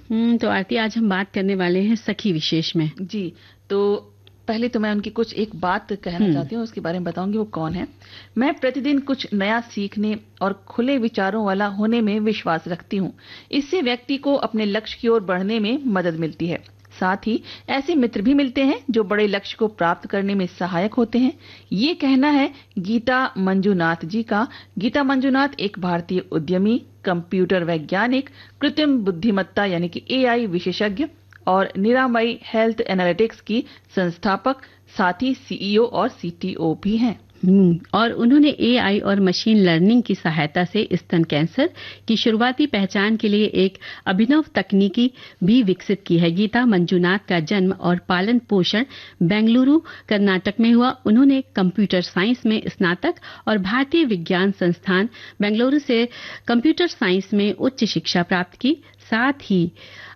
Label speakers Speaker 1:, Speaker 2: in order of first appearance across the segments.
Speaker 1: तो आरती, आज हम बात करने वाले हैं सखी विशेष में।
Speaker 2: जी, तो पहले तो मैं उनकी कुछ एक बात कहना चाहती हूँ, उसके बारे में बताऊंगी वो कौन है। मैं प्रतिदिन कुछ नया सीखने और खुले विचारों वाला होने में विश्वास रखती हूँ। इससे व्यक्ति को अपने लक्ष्य की ओर बढ़ने में मदद मिलती है। साथ ही ऐसे मित्र भी मिलते हैं जो बड़े लक्ष्य को प्राप्त करने में सहायक होते हैं। ये कहना है गीता मंजुनाथ जी का। गीता मंजुनाथ एक भारतीय उद्यमी, कंप्यूटर वैज्ञानिक, कृत्रिम बुद्धिमत्ता यानी कि एआई विशेषज्ञ और निरामयी हेल्थ एनालिटिक्स की संस्थापक, साथ ही सीईओ और सीटीओ भी हैं।
Speaker 1: और उन्होंने एआई और मशीन लर्निंग की सहायता से स्तन कैंसर की शुरुआती पहचान के लिए एक अभिनव तकनीकी भी विकसित की है। गीता मंजुनाथ का जन्म और पालन पोषण बेंगलुरु, कर्नाटक में हुआ। उन्होंने कंप्यूटर साइंस में स्नातक और भारतीय विज्ञान संस्थान बेंगलुरु से कंप्यूटर साइंस में उच्च शिक्षा प्राप्त की। साथ ही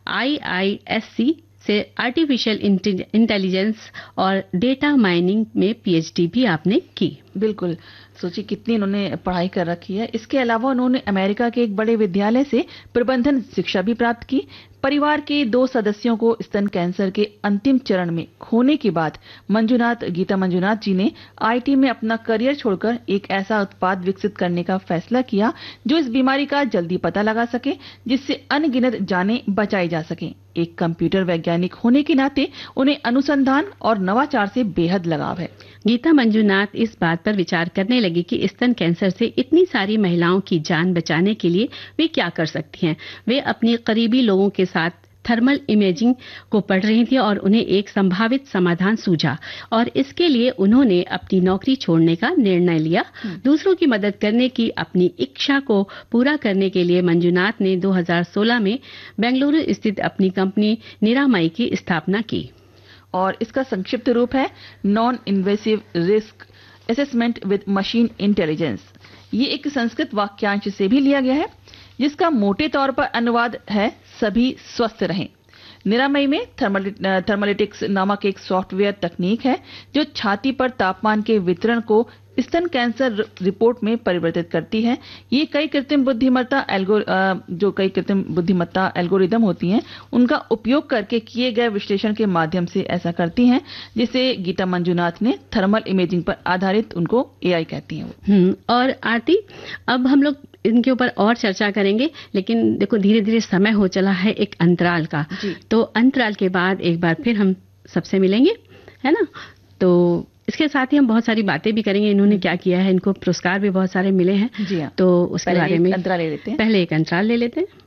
Speaker 1: IISc से आर्टिफिशियल इंटेलिजेंस और डेटा माइनिंग में पीएचडी भी आपने की।
Speaker 2: बिल्कुल, सोचिए कितनी इन्होंने पढ़ाई कर रखी है। इसके अलावा उन्होंने अमेरिका के एक बड़े विद्यालय से प्रबंधन शिक्षा भी प्राप्त की। परिवार के 2 सदस्यों को स्तन कैंसर के अंतिम चरण में खोने के बाद गीता मंजुनाथ जी ने आईटी में अपना करियर छोड़कर एक ऐसा उत्पाद विकसित करने का फैसला किया जो इस बीमारी का जल्दी पता लगा सके, जिससे अनगिनत जानें बचाई जा सके। एक कंप्यूटर वैज्ञानिक होने के नाते उन्हें अनुसंधान और नवाचार से बेहद लगाव है।
Speaker 1: गीता मंजुनाथ इस बात पर विचार करने लगी कि स्तन कैंसर से इतनी सारी महिलाओं की जान बचाने के लिए वे क्या कर सकती हैं। वे अपने करीबी लोगों के साथ थर्मल इमेजिंग को पढ़ रही थी और उन्हें एक संभावित समाधान सूझा और इसके लिए उन्होंने अपनी नौकरी छोड़ने का निर्णय लिया। दूसरों की मदद करने की अपनी इच्छा को पूरा करने के लिए मंजुनाथ ने 2016 में बेंगलुरु स्थित अपनी कंपनी निरामयी की स्थापना की।
Speaker 2: और इसका संक्षिप्त रूप है non invasive risk assessment with machine intelligence. ये एक संस्कृत वाक्यांश से भी लिया गया है, जिसका मोटे तौर पर अनुवाद है सभी स्वस्थ रहें। निरामयी में थर्मलिटिक्स नामक एक सॉफ्टवेयर तकनीक है जो छाती पर तापमान के वितरण को स्तन कैंसर रिपोर्ट में परिवर्तित करती है। ये कई कृत्रिम बुद्धिमत्ता एल्गोरिदम होती हैं, उनका उपयोग करके किए गए विश्लेषण के माध्यम से ऐसा करती हैं, जिसे गीता मंजुनाथ ने थर्मल इमेजिंग पर आधारित उनको एआई कहती हैं।
Speaker 1: और आरती, अब हम लोग इनके ऊपर और चर्चा करेंगे, लेकिन देखो धीरे धीरे समय हो चला है एक अंतराल का। तो अंतराल के बाद एक बार फिर हम सबसे मिलेंगे, है ना। तो इसके साथ ही हम बहुत सारी बातें भी करेंगे। इन्होंने क्या किया है, इनको पुरस्कार भी बहुत सारे मिले हैं।
Speaker 2: जी हाँ।
Speaker 1: तो उसके बारे में
Speaker 2: अंतराल ले लेते हैं।
Speaker 1: पहले एक अंतराल ले लेते हैं।